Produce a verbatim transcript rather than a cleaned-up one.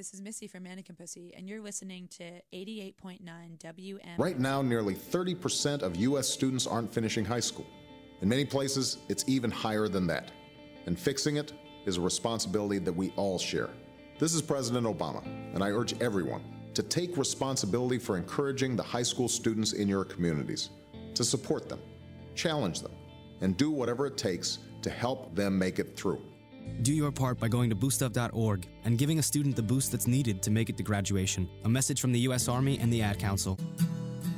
this is Missy from Mannequin Pussy, and you're listening to eighty-eight point nine W M. Right now, nearly thirty percent of U S students aren't finishing high school. In many places, it's even higher than that. And fixing it is a responsibility that we all share. This is President Obama, and I urge everyone to take responsibility for encouraging the high school students in your communities, to support them, challenge them, and do whatever it takes to help them make it through. Do your part by going to boost up dot org and giving a student the boost that's needed to make it to graduation. A message from the U S Army and the Ad Council.